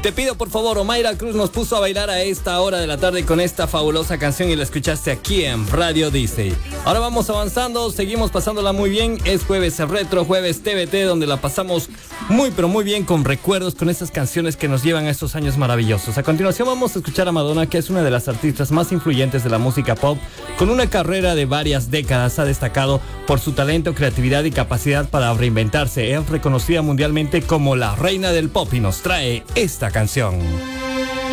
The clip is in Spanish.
Te pido por favor, Omaira Cruz nos puso a bailar a esta hora de la tarde con esta fabulosa canción y la escuchaste aquí en Radio Disney. Ahora vamos avanzando, seguimos pasándola muy bien. Es jueves retro, jueves TVT, donde la pasamos muy pero muy bien con recuerdos, con estas canciones que nos llevan a estos años maravillosos. A continuación vamos a escuchar a Madonna, que es una de las artistas más influyentes de la música pop, con una carrera de varias décadas. Ha destacado por su talento, creatividad y capacidad para reinventarse. Es reconocida mundialmente como la reina del pop y nos trae esta canción.